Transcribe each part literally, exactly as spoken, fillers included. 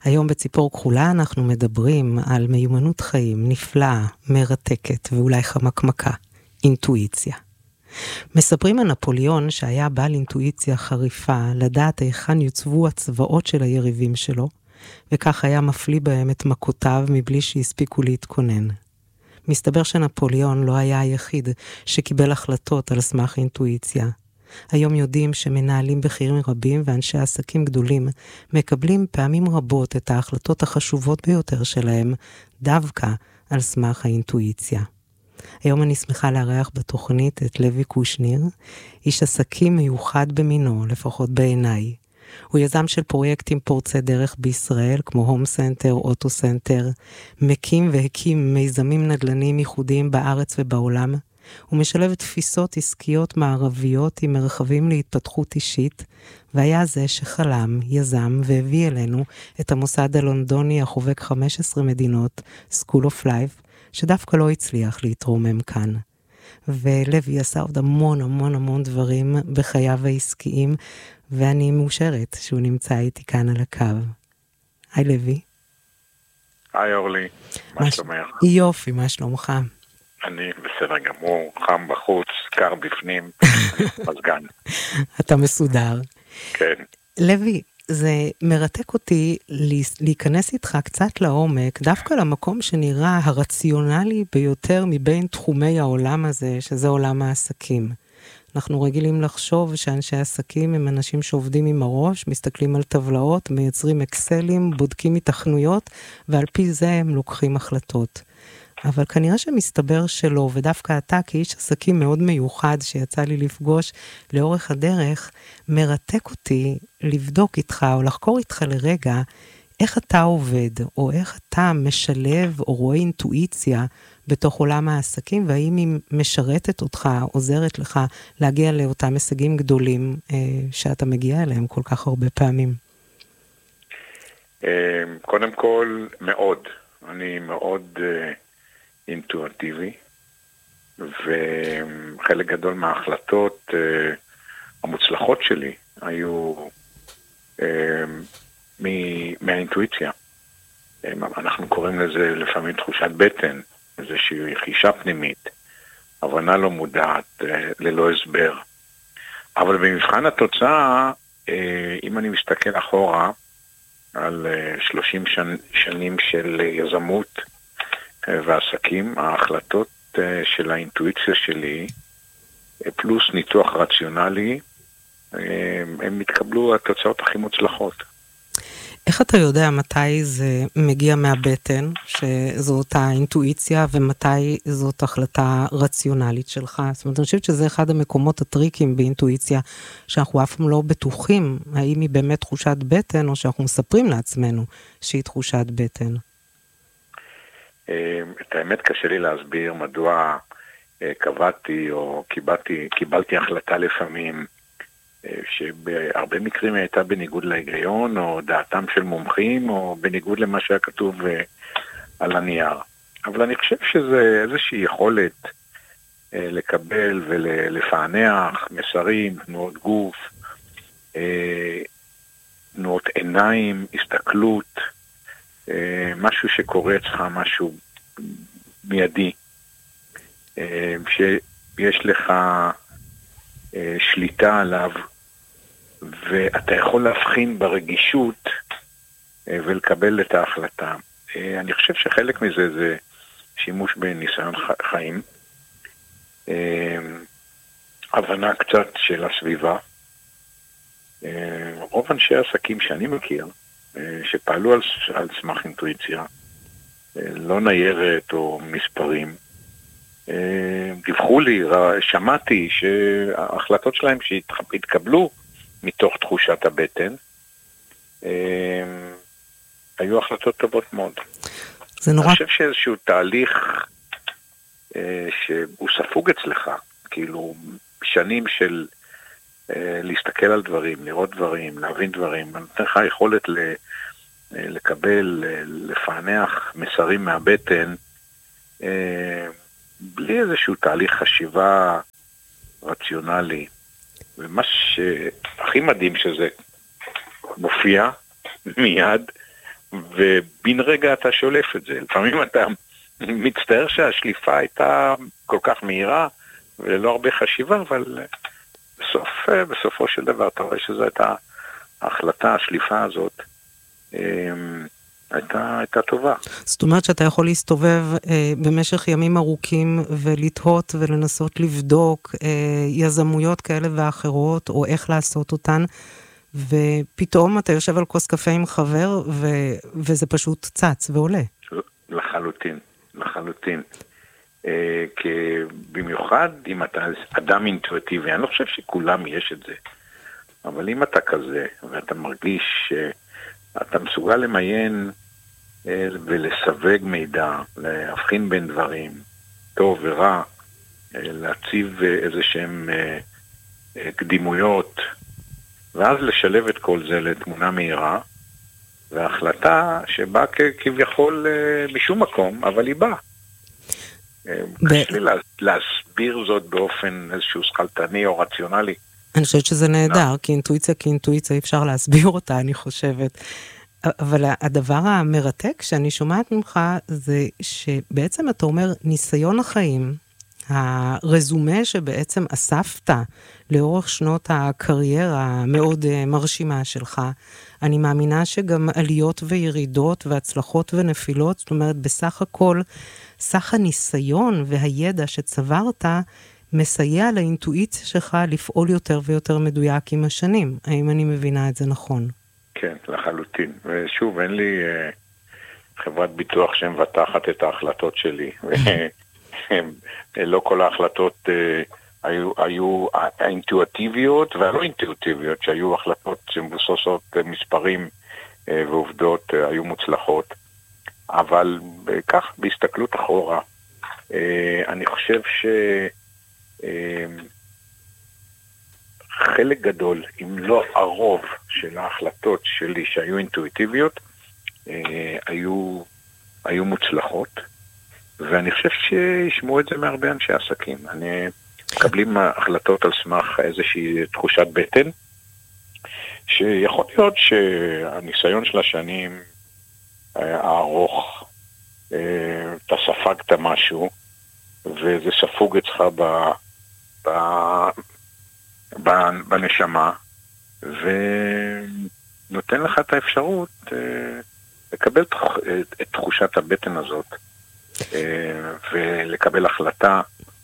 היום בציפור כחולה אנחנו מדברים על מיומנות חיים נפלאה, מרתקת ואולי חמקמקה, אינטואיציה. מספרים על נפוליאון שהיה בעל אינטואיציה חריפה, לדעת היכן יוצבו הצבאות של היריבים שלו, וכך היה מפליא בהם את מכותיו מבלי שהספיקו להתכונן. מסתבר שנפוליאון לא היה היחיד שקיבל החלטות על סמך אינטואיציה. היום יודעים שמנהלים בכירים רבים ואנשי עסקים גדולים מקבלים פעמים רבות את ההחלטות החשובות ביותר שלהם דווקא על סמך האינטואיציה. היום אני שמחה לארח בתוכנית את לוי קושניר, איש עסקים מיוחד במינו, לפחות בעיניי. הוא יזם של פרויקטים פורצי דרך בישראל, כמו הום סנטר, אוטו סנטר, מקים והקים מיזמים נדל"ניים ייחודיים בארץ ובעולם. הוא משלב תפיסות עסקיות מערביות עם מרחבים להתפתחות אישית, והיה זה שחלם, יזם והביא אלינו את המוסד הלונדוני החובק חמש עשרה מדינות, School of Life, שדווקא לא הצליח להתרומם כאן. ולוי עשה עוד המון המון המון דברים בחייו העסקיים, ואני מאושרת שהוא נמצא איתי כאן על הקו. היי לוי. היי אורלי, מה שלומך? יופי, מה שלומך? אני בסדר גמור, חם בחוץ, קר בפנים, מזגן. אתה מסודר. כן. לוי, זה מרתק אותי להיכנס איתך קצת לעומק, דווקא למקום שנראה הרציונלי ביותר מבין תחומי העולם הזה, שזה עולם העסקים. אנחנו רגילים לחשוב שאנשי עסקים הם אנשים שעובדים עם הראש, מסתכלים על טבלאות, מייצרים אקסלים, בודקים התכנויות, ועל פי זה הם לוקחים החלטות. אבל כנראה שמסתבר שלא, ודווקא אתה כאיש עסקים מאוד מיוחד שיצא לי לפגוש לאורך הדרך, מרתק אותי לבדוק איתך או לחקור איתך לרגע איך אתה עובד, או איך אתה משלב או רואה אינטואיציה בתוך עולם העסקים, והאם היא משרתת אותך, עוזרת לך להגיע לאותם הישגים גדולים אה, שאתה מגיע אליהם כל כך הרבה פעמים. קודם כל, מאוד. אני מאוד אה, אינטואיטיבי, וחלק גדול מההחלטות אה, המוצלחות שלי היו אה, מהאינטואיציה. אנחנו קוראים לזה לפעמים תחושת בטן, איזושהי חישה פנימית, הבנה לא מודעת, ללא הסבר. אבל במבחן התוצאה, אם אני מסתכל אחורה על שלושים שנים של יזמות ועסקים, ההחלטות של האינטואיציה שלי, פלוס ניתוח רציונלי, הם מתקבלו התוצאות הכי מוצלחות. איך אתה יודע מתי זה מגיע מהבטן, שזו אותה אינטואיציה, ומתי זאת החלטה רציונלית שלך? זאת אומרת, אני חושבת שזה אחד המקומות הטריקים באינטואיציה, שאנחנו אף פעם לא בטוחים, האם היא באמת תחושת בטן, או שאנחנו מספרים לעצמנו שהיא תחושת בטן. את האמת קשה לי להסביר מדוע קבעתי או קיבלתי, קיבלתי החלטה לפעמים, שבהרבה מקרים הייתה בניגוד להיגיון, או דעתם של מומחים, או בניגוד למה שהיה כתוב על הנייר. אבל אני חושב שזה איזושהי יכולת לקבל ולפענח מסרים, תנועות גוף, תנועות עיניים, הסתכלות, משהו שקורה אצלך, משהו מיידי, שיש לך שליטה עליו, ואתה יכול להבחין ברגישות ולקבל את ההחלטה. אני חושב שחלק מזה זה שימוש בניסיון חיים, הבנה קצת של הסביבה. רוב אנשי העסקים שאני מכיר, שפעלו על, על סמך אינטואיציה, לא ניירת או מספרים, דיווחו לי, שמעתי שההחלטות שלהם שהתקבלו מתוך תחושת הבטן, היו החלטות טובות מאוד. זה נורא... אני חושב שאיזשהו תהליך שהוא ספוג אצלך, כאילו שנים של להסתכל על דברים, לראות דברים, להבין דברים, אני נותן לך יכולת לקבל, לפענח מסרים מהבטן, בלי איזשהו תהליך חשיבה רציונלי. ומה שהכי מדהים שזה מופיע מיד, ובין רגע אתה שולף את זה. לפעמים אתה מצטער שהשליפה הייתה כל כך מהירה, וללא הרבה חשיבה, אבל בסוף, בסופו של דבר, אתה רואה שזו הייתה ההחלטה, השליפה הזאת, הייתה, הייתה טובה. זאת אומרת שאתה יכול להסתובב אה, במשך ימים ארוכים ולתהות ולנסות לבדוק אה, יזמויות כאלה ואחרות, או איך לעשות אותן, ופתאום אתה יושב על כוס קפה עם חבר, ו, וזה פשוט צץ ועולה. לחלוטין, לחלוטין. אה, כי במיוחד אם אתה אדם אינטואיטיבי, אני לא חושב שכולם יש את זה, אבל אם אתה כזה, ואתה מרגיש שאתה מסוגל למיין ולסווג מידע, להבחין בין דברים, טוב ורע, להציב איזה שהם קדימויות, ואז לשלב את כל זה לתמונה מהירה, וההחלטה שבאה כביכול משום מקום, היא באה. קשה לי להסביר זאת באופן איזשהו שכלתני או רציונלי. אני חושבת שזה נהדר, כי אינטואיציה כאינטואיציה אי אפשר להסביר אותה, אני חושבת. אבל הדבר המרתק שאני שומעת ממך, זה שבעצם אתה אומר, ניסיון החיים, הרזומה שבעצם אספת לאורך שנות הקריירה המאוד מרשימה שלך, אני מאמינה שגם עליות וירידות והצלחות ונפילות, זאת אומרת, בסך הכל, סך הניסיון והידע שצברת, מסייע לאינטואיציה שלך לפעול יותר ויותר מדויק עם השנים. האם אני מבינה את זה נכון? כן, לחלוטין. ושוב, אין לי אה, חברת ביטוח שמבטחת את ההחלטות שלי. לא כל ההחלטות אה, היו, היו האינטואיטיביות והלא אינטואיטיביות, שהיו החלטות שמבוססות מספרים אה, ועובדות, אה, היו מוצלחות. אבל אה, כך, בהסתכלות אחורה, אה, אני חושב ש... חלק גדול, אם לא הרוב של ההחלטות שלי שהיו אינטואיטיביות, היו, היו מוצלחות, ואני חושב שישמעו את זה מהרבה אנשי עסקים. אני מקבלים החלטות על סמך איזושהי תחושת בטן, שיכול להיות שהניסיון של השנים הארוך, אתה ספגת משהו, וזה ספוג אצלך ב... בנשמה, ונותן לך את האפשרות לקבל את תחושת הבטן הזאת, ולקבל החלטה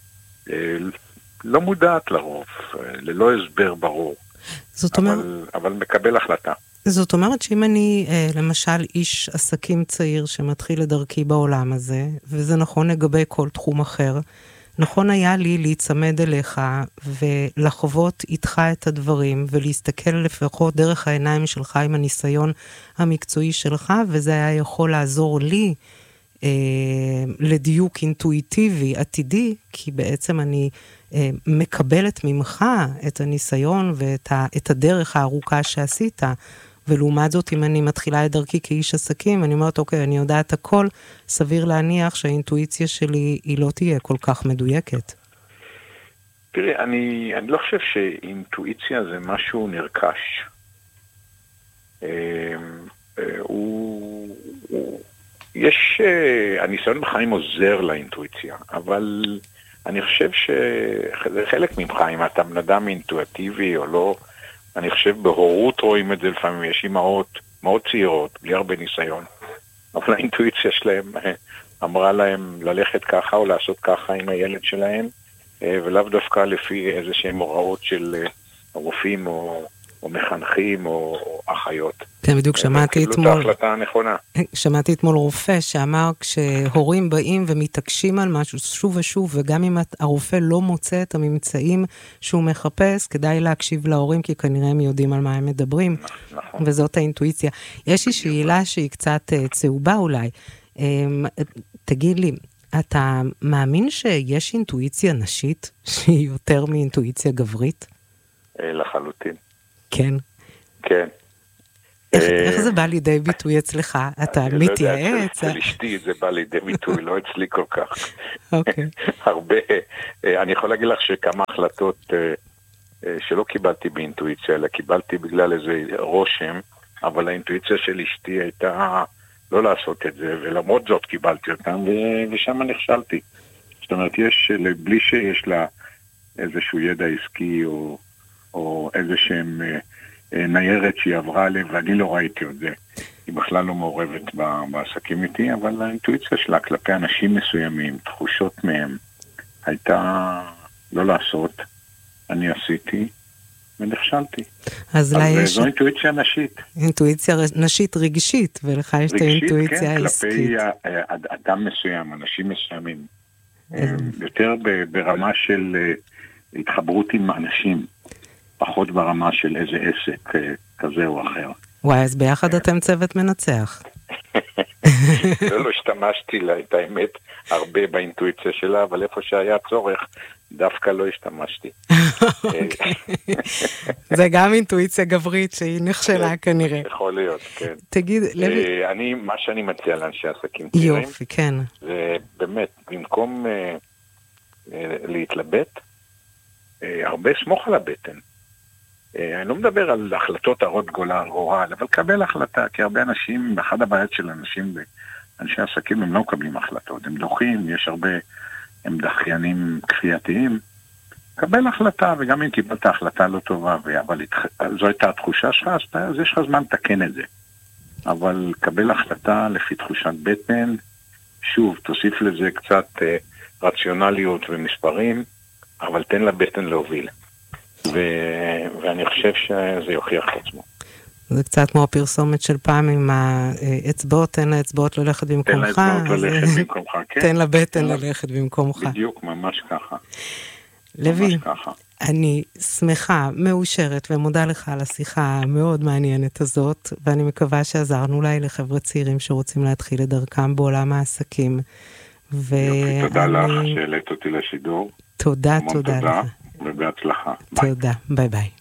לא מודעת לרוב, ללא הסבר ברור, זאת אבל, אומרת... אבל מקבל החלטה. זאת אומרת שאם אני, למשל, איש עסקים צעיר שמתחיל לדרכי בעולם הזה, וזה נכון לגבי כל תחום אחר, נכון היה לי להיצמד אליך ולחוות איתך את הדברים ולהסתכל לפחות דרך העיניים שלך עם הניסיון המקצועי שלך, וזה היה יכול לעזור לי אה, לדיוק אינטואיטיבי עתידי, כי בעצם אני אה, מקבלת ממך את הניסיון ואת ה, את הדרך הארוכה שעשית, ולעומת זאת, אם אני מתחילה את דרכי כאיש עסקים, אני אומרת, אוקיי, אני יודעת הכל, סביר להניח שהאינטואיציה שלי היא לא תהיה כל כך מדויקת. תראי, אני, אני לא חושב שאינטואיציה זה משהו נרכש. הוא, הוא, יש, הניסיון בחיים עוזר לאינטואיציה, אבל אני חושב שזה חלק ממך, אם אתה אדם אינטואיטיבי או לא, אני חושב בהורות רואים את זה לפעמים, יש אימהות מאוד צעירות, בלי הרבה ניסיון, אבל האינטואיציה שלהם אמרה להם ללכת ככה או לעשות ככה עם הילד שלהם, ולאו דווקא לפי איזה שהם הוראות של רופאים או, או מחנכים או, או אחיות. כן, בדיוק שמעתי אתמול... קיבלו את ההחלטה הנכונה. שמעתי אתמול רופא שאמר כשהורים באים ומתעקשים על משהו שוב ושוב, וגם אם הרופא לא מוצא את הממצאים שהוא מחפש, כדאי להקשיב להורים, כי כנראה הם יודעים על מה הם מדברים. נכון. וזאת האינטואיציה. יש לי שאלה שהיא קצת צהובה אולי. תגיד לי, אתה מאמין שיש אינטואיציה נשית שהיא יותר מאינטואיציה גברית? לחלוטין. כן. כן. איך, איך זה בא לידי ביטוי אצלך? אתה מתייעץ? אצל אשתי זה בא לידי ביטוי, לא אצלי כל כך. אוקיי. הרבה, אני יכול להגיד לך שכמה החלטות שלא קיבלתי באינטואיציה, אלא קיבלתי בגלל איזה רושם, אבל האינטואיציה של אשתי הייתה לא לעשות את זה, ולמרות זאת קיבלתי אותם, ושם נכשלתי. זאת אומרת, יש, בלי שיש לה איזשהו ידע עסקי, או, או איזשהם ניירת שהיא עברה עליהם, ואני לא ראיתי את זה. היא בכלל לא מעורבת בעסקים איתי, אבל האינטואיציה שלה כלפי אנשים מסוימים, תחושות מהם, הייתה לא לעשות. אני עשיתי, ונכשלתי. אז, אז יש... זו אינטואיציה נשית. אינטואיציה נשית רגשית, ולך יש את האינטואיציה העסקית. רגשית, כן, כלפי אדם מסוים, אנשים מסוימים. יותר ברמה של התחברות עם אנשים, פחות ברמה של איזה עסק כזה או אחר. וואי, אז ביחד אתם צוות מנצח. לא, לא השתמשתי לה את האמת הרבה באינטואיציה שלה, אבל איפה שהיה צורך, דווקא לא השתמשתי. זה גם אינטואיציה גברית שהיא נכשלה כנראה. יכול להיות, כן. תגיד, לוי... אני, מה שאני מציע לאנשי עסקים צעירים, יופי, כן. זה באמת, במקום להתלבט, הרבה סמוך על הבטן. אני לא מדבר על החלטות הרות גולה, גורל, אבל קבל החלטה, כי הרבה אנשים, באחד הבעיות של אנשים, אנשי עסקים, הם לא מקבלים החלטות, הם דוחים, יש הרבה, הם דחיינים כפייתיים, קבל החלטה, וגם אם קיבלת החלטה לא טובה, אבל זו הייתה התחושה שלך, אז יש לך זמן לתקן את זה. אבל קבל החלטה לפי תחושת בטן, שוב, תוסיף לזה קצת רציונליות ומספרים, אבל תן לבטן להוביל. ו- ואני חושב שזה יוכיח את עצמו. זה קצת כמו הפרסומת של פעם עם האצבעות, תן לאצבעות ללכת במקומך. תן לאצבעות ללכת במקומך, כן. תן לבטן ללכת במקומך. בדיוק, ממש ככה. לוי, אני שמחה, מאושרת ומודה לך על השיחה המאוד מעניינת הזאת, ואני מקווה שעזרנו אולי לחבר'ה צעירים שרוצים להתחיל את דרכם בעולם העסקים. יופי, תודה לך שהעלית אותי לשידור. תודה, תודה לך. ובהצלחה. תודה, ביי ביי.